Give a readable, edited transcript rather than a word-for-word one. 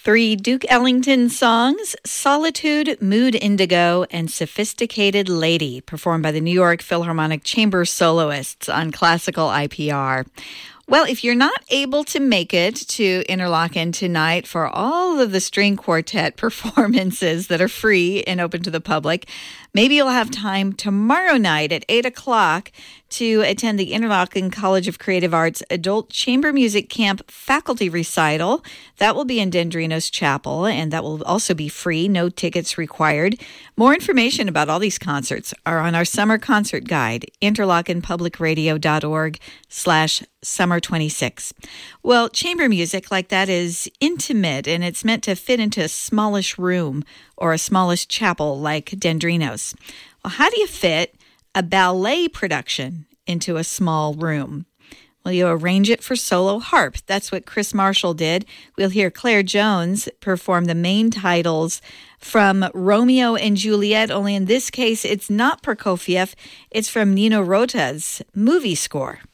Three Duke Ellington songs, Solitude, Mood Indigo, and Sophisticated Lady, performed by the New York Philharmonic Chamber Soloists on classical IPR. Well, if you're not able to make it to Interlochen tonight for all of the string quartet performances that are free and open to the public, maybe you'll have time tomorrow night at 8 o'clock to attend the Interlochen College of Creative Arts Adult Chamber Music Camp Faculty Recital. That will be in Dendrinos Chapel, and that will also be free, no tickets required. More information about all these concerts are on our summer concert guide, interlochenpublicradio.org/summer26. Well, chamber music like that is intimate, and it's meant to fit into a smallish room or a smallish chapel like Dendrinos. Well, how do you fit a ballet production into a small room? Well, you arrange it for solo harp. That's what Chris Marshall did. We'll hear Claire Jones perform the main titles from Romeo and Juliet, only in this case, it's not Prokofiev. It's from Nino Rota's movie score.